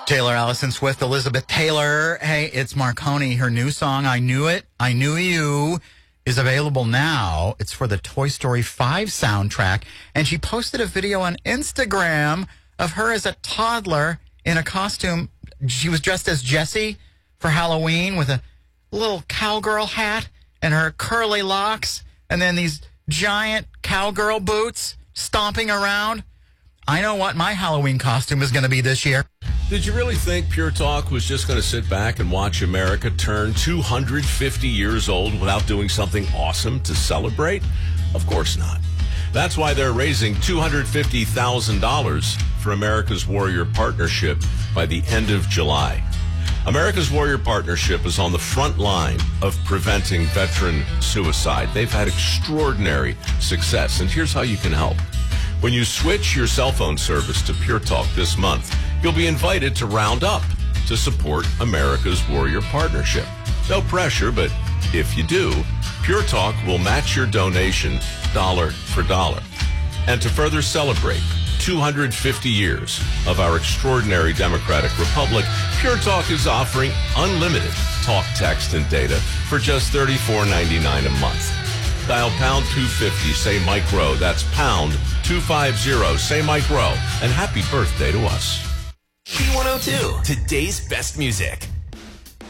Taylor Allison Swift, Elizabeth Taylor. Hey, it's Marconi. Her new song, I Knew It, I Knew You, is available now. It's for the Toy Story 5 soundtrack. And she posted a video on Instagram of her as a toddler in a costume. She was dressed as Jessie for Halloween with a little cowgirl hat and her curly locks and then these giant cowgirl boots stomping around. I know what my Halloween costume is going to be this year. Did you really think Pure Talk was just going to sit back and watch America turn 250 years old without doing something awesome to celebrate? Of course not. That's why they're raising $250,000 for America's Warrior Partnership by the end of July. America's Warrior Partnership is on the front line of preventing veteran suicide. They've had extraordinary success, and here's how you can help. When you switch your cell phone service to Pure Talk this month, you'll be invited to round up to support America's Warrior Partnership. No pressure, but if you do, Pure Talk will match your donation dollar for dollar. And to further celebrate 250 years of our extraordinary democratic republic, Pure Talk is offering unlimited talk, text, and data for just $34.99 a month. Dial pound 250, say Mike Rowe. That's pound 250, say Mike Rowe. And happy birthday to us. B102, today's best music.